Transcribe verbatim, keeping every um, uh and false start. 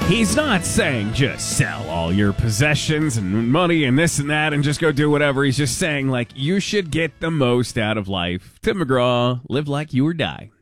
He's not saying just sell all your possessions and money and this and that and just go do whatever. He's just saying, like, you should get the most out of life. Tim McGraw, live like you or die.